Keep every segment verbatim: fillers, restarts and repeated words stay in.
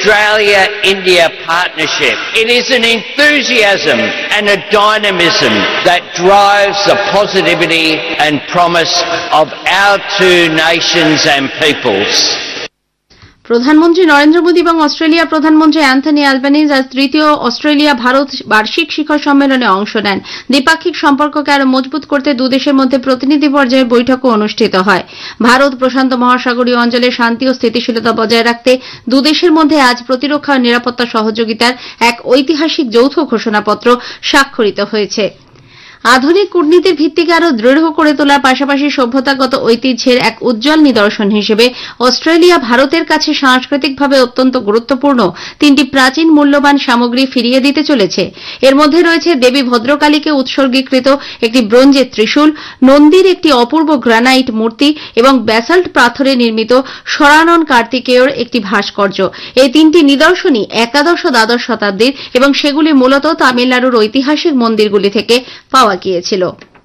Australia-India partnership. It is an enthusiasm and a dynamism that drives the positivity and promise of our two nations and peoples. প্রধানমন্ত্রী নরেন্দ্র মোদী এবং অস্ট্রেলিয়ার প্রধানমন্ত্রী Anthony Albanese আজ তৃতীয় Australia Bharat বার্ষিক শিখর সম্মেলনে অংশ নেন। দ্বিপাক্ষিক সম্পর্ককে আরো মজবুত করতে দুদেশের মধ্যে প্রতিনিধি পর্যায়ের বৈঠকও অনুষ্ঠিত হয়। ভারত প্রশান্ত মহাসাগরীয় অঞ্চলে শান্তি ও স্থিতিশীলতা বজায় রাখতে দুদেশের মধ্যে আজ প্রতিরক্ষা ও নিরাপত্তা সহযোগিতার এক ঐতিহাসিক যৌথ ঘোষণাপত্র স্বাক্ষরিত হয়েছে। আধুনিক কূটনীতির ভিত্তিকে আরো দৃঢ় করে তোলার পাশাপাশি সভ্যতাগত ঐতিহ্যের এক উজ্জ্বল নিদর্শন হিসেবে অস্ট্রেলিয়া ভারতের কাছে সাংস্কৃতিকভাবে অত্যন্ত গুরুত্বপূর্ণ তিনটি প্রাচীন মূল্যবান সামগ্রী ফিরিয়ে দিতে চলেছে। এর মধ্যে রয়েছে দেবী ভদ্রকালীকে উৎসর্গীকৃত একটি ব্রোঞ্জের ত্রিশূল, নন্দীর একটি অপূর্ব গ্রানাইট মূর্তি এবং ব্যাসাল্ট পাথরে নির্মিত সরানন কার্তিকেয়র একটি ভাস্কর্য। এই তিনটি নিদর্শনই একাদশ ও দ্বাদশ শতাব্দীর এবং সেগুলি মূলত তামিলনাড়ুর ঐতিহাসিক মন্দিরগুলি থেকে পাওয়া গিয়েছিল।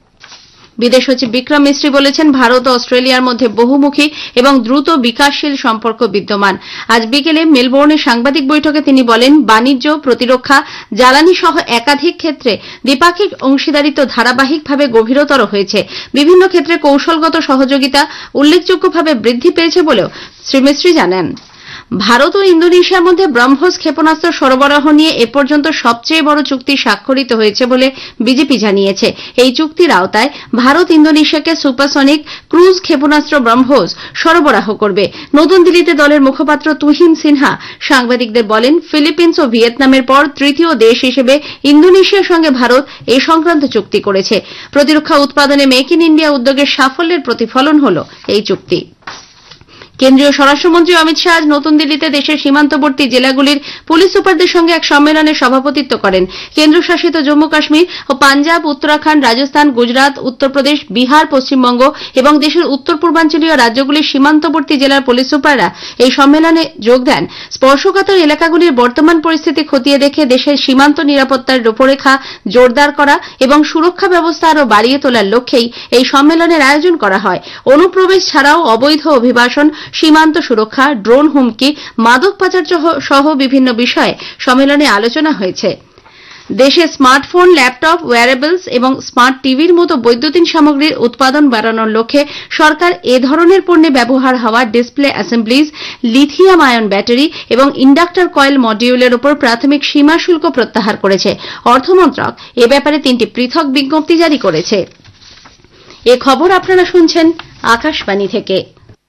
বিদেশ সচিব বিক্রম মিস্ত্রি বলেছেন, ভারত ও অস্ট্রেলিয়ার মধ্যে বহুমুখী এবং দ্রুত বিকাশশীল সম্পর্ক বিদ্যমান। আজ বিকেলে মেলবোর্নে সাংবাদিক বৈঠকে তিনি বলেন, বাণিজ্য, প্রতিরক্ষা, জ্বালানি সহ একাধিক ক্ষেত্রে দ্বিপাক্ষিক অংশীদারিত্ব ধারাবাহিকভাবে গভীরতর হয়েছে। বিভিন্ন ক্ষেত্রে কৌশলগত সহযোগিতা উল্লেখযোগ্যভাবে বৃদ্ধি পেয়েছে বলেও শ্রী মিস্ত্রি জানান। ভারত ও ইন্দোনেশিয়ার মধ্যে ব্রহ্মোস ক্ষেপণাস্ত্র সরবরাহ নিয়ে এ পর্যন্ত সবচেয়ে বড় চুক্তি স্বাক্ষরিত হয়েছে বলে বিজেপি জানিয়েছে। এই চুক্তির আওতায় ভারত ইন্দোনেশিয়াকে সুপারসনিক ক্রুজ ক্ষেপণাস্ত্র ব্রহ্মোস সরবরাহ করবে। নতুন দিল্লিতে দলের মুখপাত্র তুহিন সিনহা সাংবাদিকদের বলেন, ফিলিপিন্স ও ভিয়েতনামের পর তৃতীয় দেশ হিসেবে ইন্দোনেশিয়ার সঙ্গে ভারত এই সংক্রান্ত চুক্তি করেছে। প্রতিরক্ষা উৎপাদনে মেক ইন ইন্ডিয়া উদ্যোগের সাফল্যের প্রতিফলন হল এই চুক্তি। কেন্দ্রীয় স্বরাষ্ট্রমন্ত্রী অমিত শাহ আজ নতুন দিল্লিতে দেশের সীমান্তবর্তী জেলাগুলির পুলিশ সুপারদের সঙ্গে এক সম্মেলনে সভাপতিত্ব করেন। কেন্দ্রশাসিত জম্মু কাশ্মীর ও পাঞ্জাব, উত্তরাখণ্ড, রাজস্থান, গুজরাট, উত্তরপ্রদেশ, বিহার, পশ্চিমবঙ্গ এবং দেশের উত্তর পূর্বাঞ্চলীয় রাজ্যগুলির সীমান্তবর্তী জেলার পুলিশ সুপাররা এই সম্মেলনে যোগ দেন। স্পর্শকাতর এলাকাগুলির বর্তমান পরিস্থিতি খতিয়ে দেখে দেশের সীমান্ত নিরাপত্তার রূপরেখা জোরদার করা এবং সুরক্ষা ব্যবস্থা আরও বাড়িয়ে তোলার লক্ষ্যেই এই সম্মেলনের আয়োজন করা হয়। অনুপ্রবেশ ছাড়াও অবৈধ অভিবাসন, সীমান্ত সুরক্ষা, ড্রোন হুমকি, মাদক পাচার সহ বিভিন্ন বিষয়ে সম্মেলনে আলোচনা হয়েছে। দেশে স্মার্টফোন, ল্যাপটপ, ওয়্যারেবলস এবং স্মার্ট টিভির মতো বৈদ্যুতিন সামগ্রীর উৎপাদন বাড়ানোর লক্ষ্যে সরকার এ ধরনের পণ্যে ব্যবহার হওয়া display Assembly's, lithium ion battery এবং ইন্ডাক্টর কয়েল মডিউলের উপর প্রাথমিক সীমা শুল্ক প্রত্যাহার করেছে। অর্থমন্ত্রক এ ব্যাপারে তিনটি পৃথক বিজ্ঞপ্তি জারি করেছে। এ খবর আপনারা শুনছেন আকাশবাণী থেকে।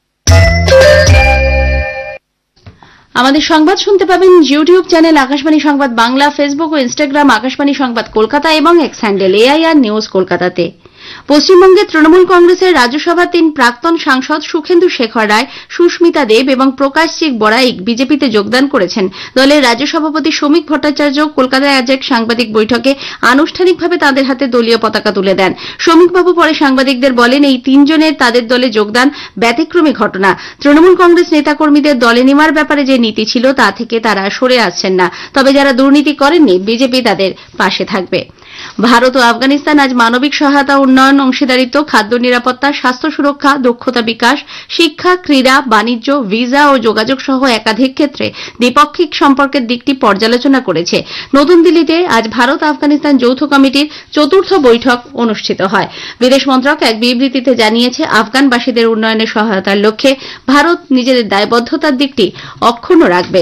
আমাদের সংবাদ শুনতে পাবেন ইউটিউব চ্যানেল আকাশবাণী সংবাদ বাংলা, ফেসবুক ও ইনস্টাগ্রাম আকাশবাণী সংবাদ কলকাতা এবং এক্স হ্যান্ডেল এআইআর নিউজ কলকাতাতে। পশ্চিমবঙ্গে তৃণমূল কংগ্রেসের রাজ্যসভার তিন প্রাক্তন সাংসদ সুখেন্দু শেখর রায়, সুস্মিতা দেব এবং প্রকাশজিৎ বড়াইক বিজেপিতে যোগদান করেছেন। দলের রাজ্য সভাপতি শ্রমিক ভট্টাচার্য কলকাতায় আজ এক সাংবাদিক বৈঠকে আনুষ্ঠানিকভাবে তাঁদের হাতে দলীয় পতাকা তুলে দেন। শ্রমিকবাবু পরে সাংবাদিকদের বলেন, এই তিনজনের তাদের দলে যোগদান ব্যতিক্রমী ঘটনা। তৃণমূল কংগ্রেস নেতাকর্মীদের দলে নেওয়ার ব্যাপারে যে নীতি ছিল তা থেকে তারা সরে আসছেন না, তবে যারা দুর্নীতি করেননি বিজেপি তাদের পাশে থাকবে। ভারত ও আফগানিস্তান আজ মানবিক সহায়তা, উন্নয়ন, অংশীদারিত্ব, খাদ্য নিরাপত্তা, স্বাস্থ্য সুরক্ষা, দক্ষতা বিকাশ, শিক্ষা, ক্রীড়া, বাণিজ্য, ভিসা ও যোগাযোগ সহ একাধিক ক্ষেত্রে দ্বিপাক্ষিক সম্পর্কের দিকটি পর্যালোচনা করেছে। নতুন দিল্লিতে আজ ভারত আফগানিস্তান যৌথ কমিটির চতুর্থ বৈঠক অনুষ্ঠিত হয়। বিদেশ মন্ত্রক এক বিবৃতিতে জানিয়েছে, আফগানবাসীদের উন্নয়নে সহায়তার লক্ষ্যে ভারত নিজেদের দায়বদ্ধতার দিকটি অক্ষুণ্ণ রাখবে।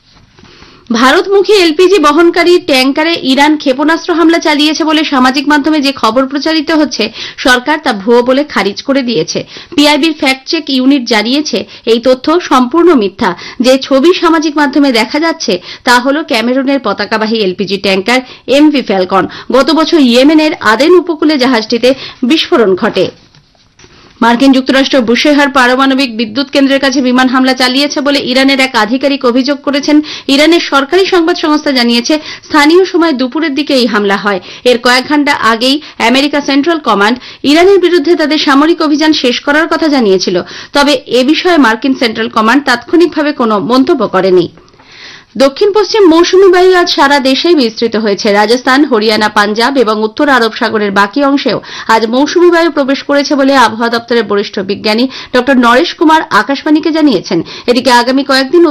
ভারতমুখী এলপিজি বহনকারী ট্যাঙ্কারে ইরান ক্ষেপণাস্ত্র হামলা চালিয়েছে বলে সামাজিক মাধ্যমে যে খবর প্রচারিত হচ্ছে, সরকার তা ভুয়ো বলে খারিজ করে দিয়েছে। পিআইবির ফ্যাক্ট চেক ইউনিট জানিয়েছে, এই তথ্য সম্পূর্ণ মিথ্যা। যে ছবি সামাজিক মাধ্যমে দেখা যাচ্ছে তা হল ক্যামেরুনের পতাকাবাহী এলপিজি ট্যাঙ্কার এমভি ফ্যালকন। গত বছর ইয়েমেনের আদেন উপকূলে জাহাজটিতে বিস্ফোরণ ঘটে। মার্কিন যুক্তরাষ্ট্র বুশেহার পারমাণবিক বিদ্যুৎ কেন্দ্রের কাছে বিমান হামলা চালিয়েছে বলে ইরানের এক আধিকারিক অভিযোগ করেছেন। ইরানের সরকারি সংবাদ সংস্থা জানিয়েছে, স্থানীয় সময় দুপুরের দিকে এই হামলা হয়। এর কয়েক ঘণ্টা আগেই আমেরিকা সেন্ট্রাল কমান্ড ইরানের বিরুদ্ধে তাদের সামরিক অভিযান শেষ করার কথা জানিয়েছিল, তবে এ বিষয়ে মার্কিন সেন্ট্রাল কমান্ড তাৎক্ষণিকভাবে কোনো মন্তব্য করেনি। দক্ষিণ পশ্চিম মৌসুমী বায়ু আজ সারা দেশেই বিস্তৃত হয়েছে। রাজস্থান, হরিয়ানা, পাঞ্জাব এবং উত্তর আরব সাগরের বাকি অংশেও আজ মৌসুমী বায়ু প্রবেশ করেছে বলে আবহাওয়া দপ্তরের বরিষ্ঠ বিজ্ঞানী ড নরেশ কুমার আকাশবাণীকে জানিয়েছেন। এদিকে আগামী কয়েকদিন